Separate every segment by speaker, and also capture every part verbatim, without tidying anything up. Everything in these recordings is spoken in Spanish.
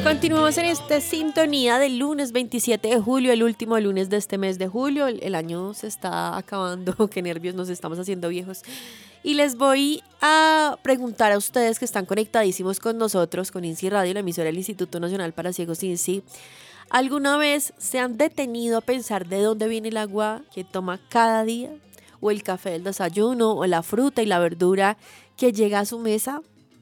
Speaker 1: Continuamos en esta sintonía del lunes veintisiete de julio, el último lunes de este mes de julio. El, el año se está acabando, qué nervios, nos estamos haciendo viejos. Y les voy a preguntar a ustedes que están conectadísimos con nosotros, con INSI Radio, la emisora del Instituto Nacional para Ciegos INSI. ¿Alguna vez se han detenido a pensar de dónde viene el agua que toma cada día? ¿O el café del desayuno? ¿O la fruta y la verdura que llega a su mesa?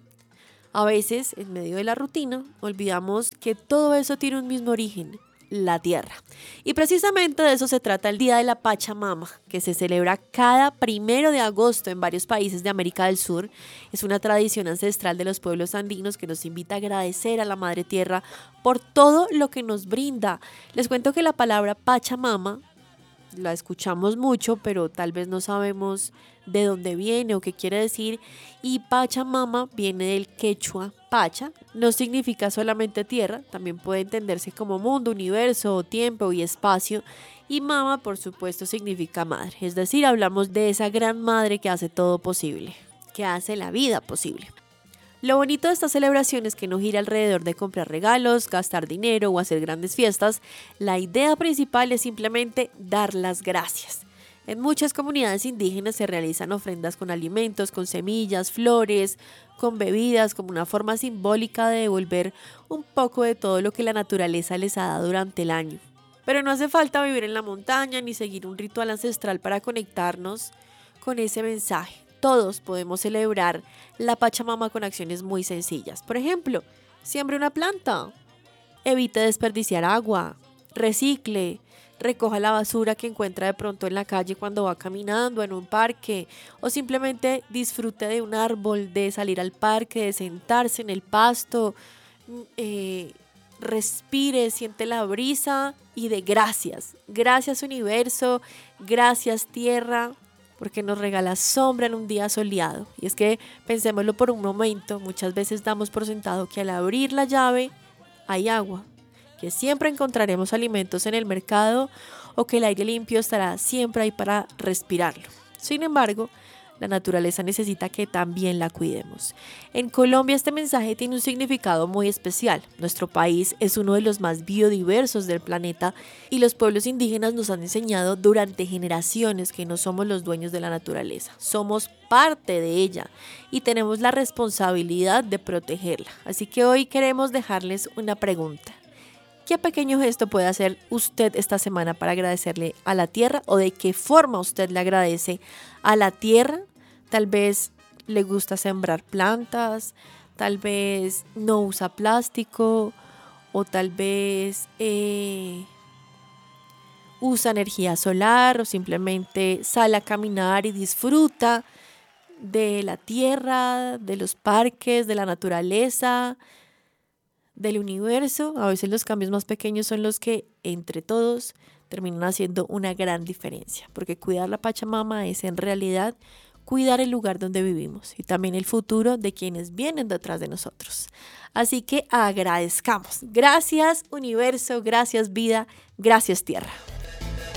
Speaker 1: A veces, en medio de la rutina, olvidamos que todo eso tiene un mismo origen, la tierra. Y precisamente de eso se trata el Día de la Pachamama, que se celebra cada primero de agosto en varios países de América del Sur. Es una tradición ancestral de los pueblos andinos que nos invita a agradecer a la Madre Tierra por todo lo que nos brinda. Les cuento que la palabra Pachamama la escuchamos mucho, pero tal vez no sabemos de dónde viene o qué quiere decir. Y Pachamama viene del quechua Pacha, no significa solamente tierra, también puede entenderse como mundo, universo, tiempo y espacio. Y mama, por supuesto, significa madre, es decir, hablamos de esa gran madre que hace todo posible, que hace la vida posible. Lo bonito de esta celebración es que no gira alrededor de comprar regalos, gastar dinero o hacer grandes fiestas. La idea principal es simplemente dar las gracias. En muchas comunidades indígenas se realizan ofrendas con alimentos, con semillas, flores, con bebidas, como una forma simbólica de devolver un poco de todo lo que la naturaleza les ha dado durante el año. Pero no hace falta vivir en la montaña ni seguir un ritual ancestral para conectarnos con ese mensaje. Todos podemos celebrar la Pachamama con acciones muy sencillas. Por ejemplo, siembre una planta, evite desperdiciar agua, recicle, recoja la basura que encuentra de pronto en la calle cuando va caminando en un parque, o simplemente disfrute de un árbol, de salir al parque, de sentarse en el pasto, eh, respire, siente la brisa y de gracias. Gracias universo, gracias tierra, porque nos regala sombra en un día soleado. Y es que pensémoslo por un momento, muchas veces damos por sentado que al abrir la llave hay agua, que siempre encontraremos alimentos en el mercado o que el aire limpio estará siempre ahí para respirarlo. Sin embargo, la naturaleza necesita que también la cuidemos. En Colombia este mensaje tiene un significado muy especial. Nuestro país es uno de los más biodiversos del planeta y los pueblos indígenas nos han enseñado durante generaciones que no somos los dueños de la naturaleza. Somos parte de ella y tenemos la responsabilidad de protegerla. Así que hoy queremos dejarles una pregunta. ¿Qué pequeño gesto puede hacer usted esta semana para agradecerle a la tierra? ¿O de qué forma usted le agradece a la tierra? Tal vez le gusta sembrar plantas, tal vez no usa plástico, o tal vez eh, usa energía solar, o simplemente sale a caminar y disfruta de la tierra, de los parques, de la naturaleza, del universo. A veces los cambios más pequeños son los que entre todos terminan haciendo una gran diferencia, porque cuidar la Pachamama es en realidad cuidar el lugar donde vivimos y también el futuro de quienes vienen detrás de nosotros. Así que agradezcamos. Gracias universo, gracias vida, gracias tierra.